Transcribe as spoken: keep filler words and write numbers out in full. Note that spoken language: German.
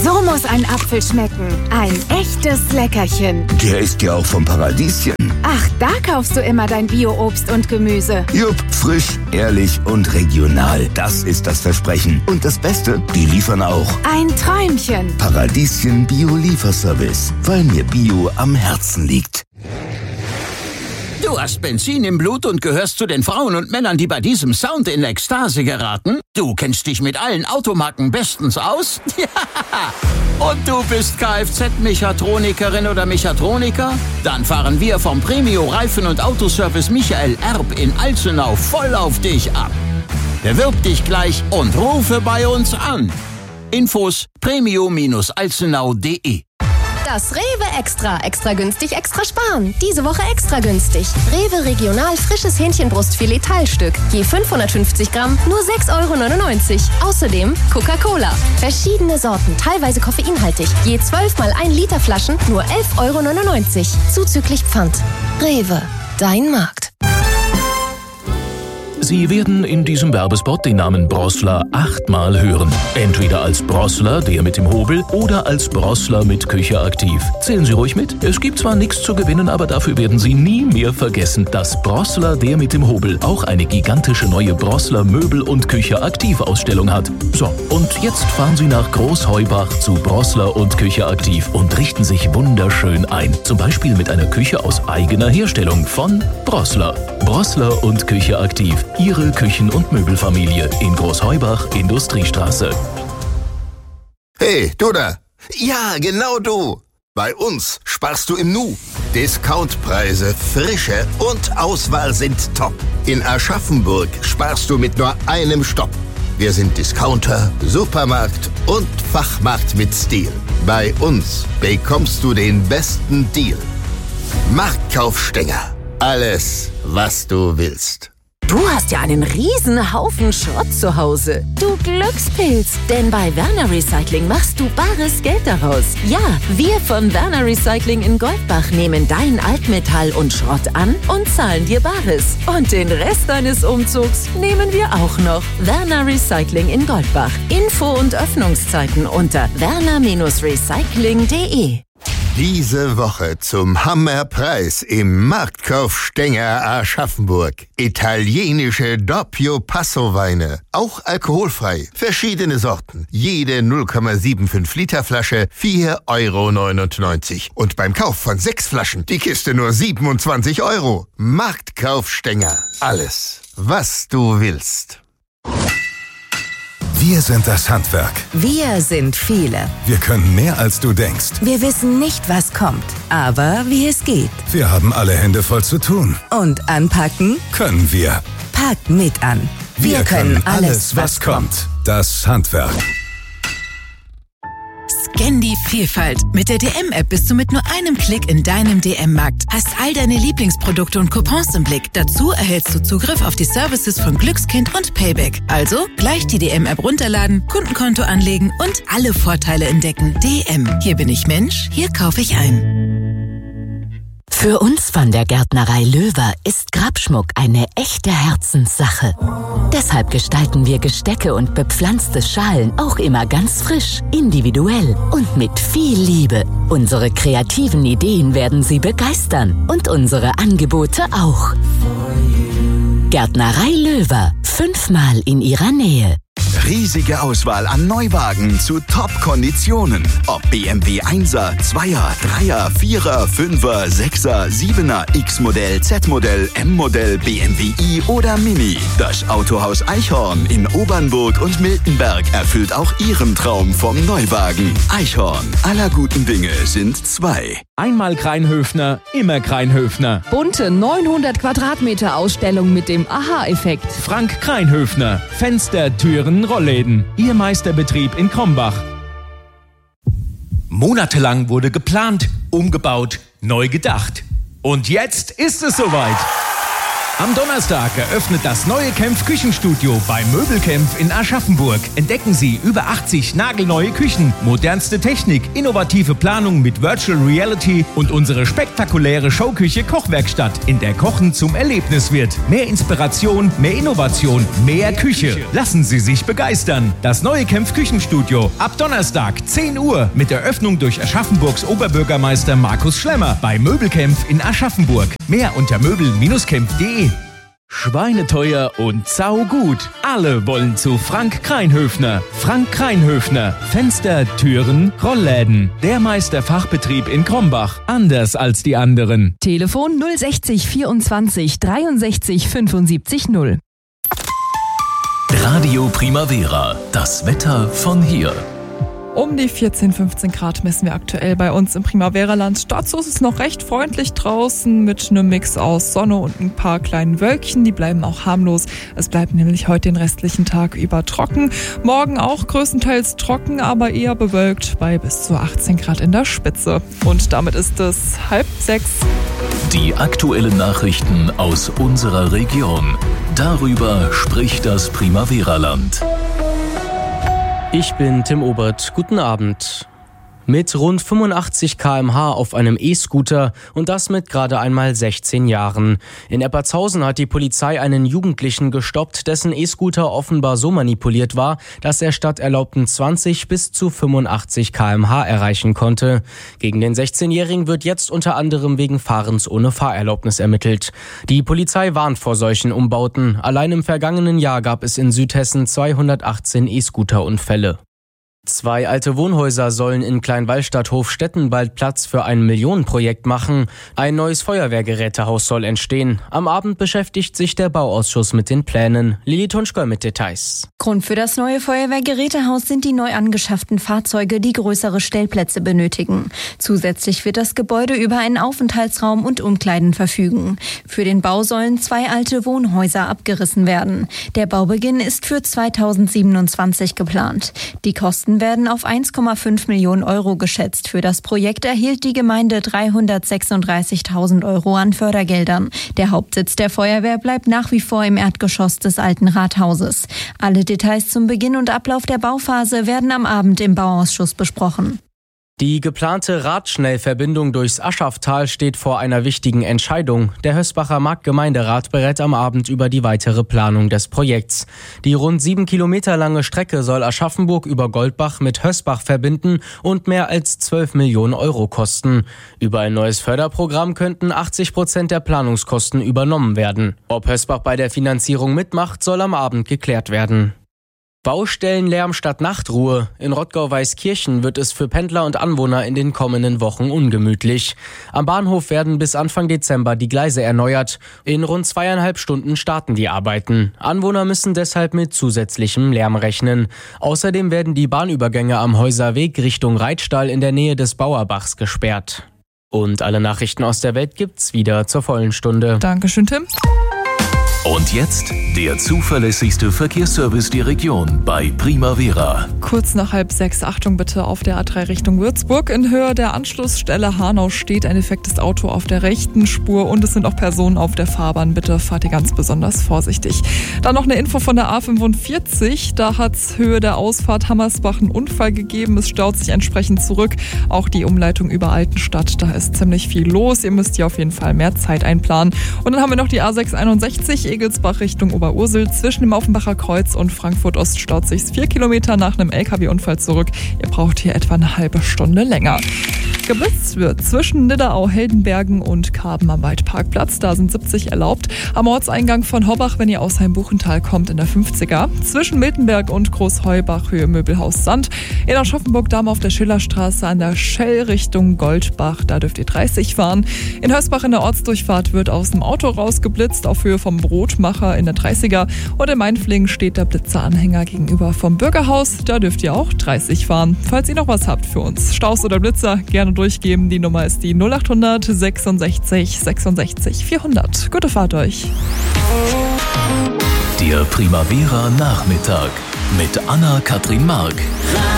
So muss ein Apfel schmecken. Ein echtes Leckerchen. Der ist ja auch vom Paradieschen. Ach, da kaufst du immer dein Bio-Obst und Gemüse. Jupp, frisch, ehrlich und regional. Das ist das Versprechen. Und das Beste, die liefern auch. Ein Träumchen. Paradieschen Bio-Lieferservice. Weil mir Bio am Herzen liegt. Du hast Benzin im Blut und gehörst zu den Frauen und Männern, die bei diesem Sound in Ekstase geraten? Du kennst dich mit allen Automarken bestens aus? Ja! Und du bist Kfz-Mechatronikerin oder Mechatroniker? Dann fahren wir vom Premio Reifen- und Autoservice Michael Erb in Alzenau voll auf dich ab. Bewirb dich gleich und rufe bei uns an. Infos premio alzenau punkt de. Das Rewe Extra. Extra günstig, extra sparen. Diese Woche extra günstig. Rewe Regional frisches Hähnchenbrustfilet Teilstück. Je fünfhundertfünfzig Gramm, nur sechs Euro neunundneunzig. Außerdem Coca-Cola. Verschiedene Sorten, teilweise koffeinhaltig. Je zwölf mal ein Liter Flaschen, nur elf Euro neunundneunzig. Zuzüglich Pfand. Rewe. Dein Markt. Sie werden in diesem Werbespot den Namen Brossler achtmal hören. Entweder als Brossler, der mit dem Hobel, oder als Brossler mit Küche aktiv. Zählen Sie ruhig mit. Es gibt zwar nichts zu gewinnen, aber dafür werden Sie nie mehr vergessen, dass Brossler, der mit dem Hobel, auch eine gigantische neue Brossler Möbel- und Küche aktiv Ausstellung hat. So, und jetzt fahren Sie nach Großheubach zu Brossler und Küche aktiv und richten sich wunderschön ein. Zum Beispiel mit einer Küche aus eigener Herstellung von Brossler. Brossler und Küche aktiv. Ihre Küchen- und Möbelfamilie in Großheubach, Industriestraße. Hey, du da! Ja, genau du! Bei uns sparst du im Nu. Discountpreise, Frische und Auswahl sind top. In Aschaffenburg sparst du mit nur einem Stopp. Wir sind Discounter, Supermarkt und Fachmarkt mit Stil. Bei uns bekommst du den besten Deal. Marktkaufstänger. Alles, was du willst. Du hast ja einen riesen Haufen Schrott zu Hause. Du Glückspilz, denn bei Werner Recycling machst du bares Geld daraus. Ja, wir von Werner Recycling in Goldbach nehmen dein Altmetall und Schrott an und zahlen dir Bares. Und den Rest deines Umzugs nehmen wir auch noch. Werner Recycling in Goldbach. Info und Öffnungszeiten unter werner Recycling punkt de. Diese Woche zum Hammerpreis im Marktkauf Stenger Aschaffenburg. Italienische Doppio Passo Weine. Auch alkoholfrei. Verschiedene Sorten. Jede null Komma fünfundsiebzig Liter Flasche vier Euro neunundneunzig. Und beim Kauf von sechs Flaschen die Kiste nur siebenundzwanzig Euro. Marktkauf Stenger. Alles, was du willst. Wir sind das Handwerk. Wir sind viele. Wir können mehr, als du denkst. Wir wissen nicht, was kommt, aber wie es geht. Wir haben alle Hände voll zu tun. Und anpacken? Können wir. Packt mit an. Wir, wir können alles, was kommt. Das Handwerk. Scan die Vielfalt. Mit der D M-App bist du mit nur einem Klick in deinem D M-Markt. Hast all deine Lieblingsprodukte und Coupons im Blick. Dazu erhältst du Zugriff auf die Services von Glückskind und Payback. Also gleich die D M-App runterladen, Kundenkonto anlegen und alle Vorteile entdecken. D M. Hier bin ich Mensch, hier kaufe ich ein. Für uns von der Gärtnerei Löwer ist Grabschmuck eine echte Herzenssache. Deshalb gestalten wir Gestecke und bepflanzte Schalen auch immer ganz frisch, individuell und mit viel Liebe. Unsere kreativen Ideen werden Sie begeistern und unsere Angebote auch. Gärtnerei Löwer, fünfmal in Ihrer Nähe. Riesige Auswahl an Neuwagen zu Top-Konditionen. Ob B M W Einser, Zweier, Dreier, Vierer, Fünfer, Sechser, Siebener, X-Modell, Z-Modell, M-Modell, B M W i oder Mini. Das Autohaus Eichhorn in Obernburg und Miltenberg erfüllt auch Ihren Traum vom Neuwagen. Eichhorn, aller guten Dinge sind zwei. Einmal Kreinhöfner, immer Kreinhöfner. Bunte neunhundert Quadratmeter Ausstellung mit dem Aha-Effekt. Frank Kreinhöfner. Fenster, Türen, Rollläden. Ihr Meisterbetrieb in Krombach. Monatelang wurde geplant, umgebaut, neu gedacht. Und jetzt ist es soweit. Am Donnerstag eröffnet das neue Kempf Küchenstudio bei Möbelkempf in Aschaffenburg. Entdecken Sie über achtzig nagelneue Küchen, modernste Technik, innovative Planung mit Virtual Reality und unsere spektakuläre Showküche Kochwerkstatt, in der Kochen zum Erlebnis wird. Mehr Inspiration, mehr Innovation, mehr Küche. Lassen Sie sich begeistern. Das neue Kempf Küchenstudio ab Donnerstag zehn Uhr mit Eröffnung durch Aschaffenburgs Oberbürgermeister Markus Schlemmer bei Möbelkempf in Aschaffenburg. Mehr unter möbel Bindestrich kempf punkt de. Schweineteuer und saugut. Alle wollen zu Frank Kreinhöfner. Frank Kreinhöfner. Fenster, Türen, Rollläden. Der Meisterfachbetrieb in Krombach. Anders als die anderen. Telefon null sechzig vierundzwanzig dreiundsechzig fünfundsiebzig null. Radio Primavera. Das Wetter von hier. Um die vierzehn, fünfzehn Grad messen wir aktuell bei uns im Primavera-Land. Dazu ist es noch recht freundlich draußen mit einem Mix aus Sonne und ein paar kleinen Wölkchen. Die bleiben auch harmlos. Es bleibt nämlich heute den restlichen Tag über trocken. Morgen auch größtenteils trocken, aber eher bewölkt bei bis zu achtzehn Grad in der Spitze. Und damit ist es halb sechs. Die aktuellen Nachrichten aus unserer Region. Darüber spricht das Primavera-Land. Ich bin Tim Obert. Guten Abend. Mit rund fünfundachtzig Kilometer pro Stunde auf einem E-Scooter und das mit gerade einmal sechzehn Jahren. In Eppertshausen hat die Polizei einen Jugendlichen gestoppt, dessen E-Scooter offenbar so manipuliert war, dass er statt erlaubten zwanzig bis zu fünfundachtzig Kilometer pro Stunde erreichen konnte. Gegen den sechzehnjährigen wird jetzt unter anderem wegen Fahrens ohne Fahrerlaubnis ermittelt. Die Polizei warnt vor solchen Umbauten. Allein im vergangenen Jahr gab es in Südhessen zweihundertachtzehn E-Scooter-Unfälle. Zwei alte Wohnhäuser sollen in Kleinwallstadt-Hofstetten bald Platz für ein Millionenprojekt machen. Ein neues Feuerwehrgerätehaus soll entstehen. Am Abend beschäftigt sich der Bauausschuss mit den Plänen. Lili Tunschker mit Details. Grund für das neue Feuerwehrgerätehaus sind die neu angeschafften Fahrzeuge, die größere Stellplätze benötigen. Zusätzlich wird das Gebäude über einen Aufenthaltsraum und Umkleiden verfügen. Für den Bau sollen zwei alte Wohnhäuser abgerissen werden. Der Baubeginn ist für zweitausendsiebenundzwanzig geplant. Die Kosten werden auf eins Komma fünf Millionen Euro geschätzt. Für das Projekt erhielt die Gemeinde dreihundertsechsunddreißigtausend Euro an Fördergeldern. Der Hauptsitz der Feuerwehr bleibt nach wie vor im Erdgeschoss des alten Rathauses. Alle Details zum Beginn und Ablauf der Bauphase werden am Abend im Bauausschuss besprochen. Die geplante Radschnellverbindung durchs Aschachtal steht vor einer wichtigen Entscheidung. Der Hösbacher Marktgemeinderat berät am Abend über die weitere Planung des Projekts. Die rund sieben Kilometer lange Strecke soll Aschaffenburg über Goldbach mit Hösbach verbinden und mehr als zwölf Millionen Euro kosten. Über ein neues Förderprogramm könnten achtzig Prozent der Planungskosten übernommen werden. Ob Hösbach bei der Finanzierung mitmacht, soll am Abend geklärt werden. Baustellenlärm statt Nachtruhe. In Rottgau-Weißkirchen wird es für Pendler und Anwohner in den kommenden Wochen ungemütlich. Am Bahnhof werden bis Anfang Dezember die Gleise erneuert. In rund zweieinhalb Stunden starten die Arbeiten. Anwohner müssen deshalb mit zusätzlichem Lärm rechnen. Außerdem werden die Bahnübergänge am Häuserweg Richtung Reitstall in der Nähe des Bauerbachs gesperrt. Und alle Nachrichten aus der Welt gibt's wieder zur vollen Stunde. Dankeschön, Tim. Und jetzt der zuverlässigste Verkehrsservice der Region bei Primavera. Kurz nach halb sechs, Achtung bitte auf der A drei Richtung Würzburg. In Höhe der Anschlussstelle Hanau steht ein defektes Auto auf der rechten Spur und es sind auch Personen auf der Fahrbahn. Bitte fahrt ihr ganz besonders vorsichtig. Dann noch eine Info von der A fünfundvierzig. Da hat es Höhe der Ausfahrt Hammersbach einen Unfall gegeben. Es staut sich entsprechend zurück. Auch die Umleitung über Altenstadt, da ist ziemlich viel los. Ihr müsst hier auf jeden Fall mehr Zeit einplanen. Und dann haben wir noch die A sechshunderteinundsechzig. Egelsbach Richtung Oberursel. Zwischen dem Aufenbacher Kreuz und Frankfurt Ost staut sich vier Kilometer nach einem L K W-Unfall zurück. Ihr braucht hier etwa eine halbe Stunde länger. Geblitzt wird zwischen Nidderau, Heldenbergen und Karben am Waldparkplatz. Da sind siebzig erlaubt. Am Ortseingang von Horbach, wenn ihr aus Heimbuchental kommt, in der fünfziger. Zwischen Miltenberg und Großheubach, Höhe Möbelhaus Sand. In Aschaffenburg-Damm auf der Schillerstraße an der Schell Richtung Goldbach. Da dürft ihr dreißig fahren. In Hösbach in der Ortsdurchfahrt wird aus dem Auto rausgeblitzt auf Höhe vom Brotmacher in der dreißiger. Und in Mainflingen steht der Blitzeranhänger gegenüber vom Bürgerhaus. Da dürft ihr auch dreißig fahren. Falls ihr noch was habt für uns, Staus oder Blitzer, gerne durchgeben. Die Nummer ist die null acht hundert sechsundsechzig sechsundsechzig vierhundert. Gute Fahrt euch. Der Primavera Nachmittag mit Anna-Kathrin Mark.